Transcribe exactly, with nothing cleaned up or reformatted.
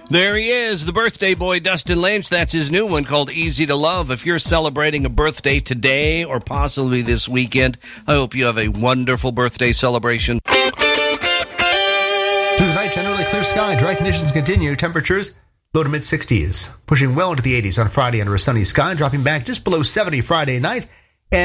There he is, the birthday boy, Dustin Lynch. That's his new one called Easy to Love. If you're celebrating a birthday today or possibly this weekend, I hope you have a wonderful birthday celebration. Through the night, generally clear sky. Dry conditions continue. Temperatures low to mid-sixties. Pushing well into the eighties on Friday under a sunny sky. Dropping back just below seventy Friday night.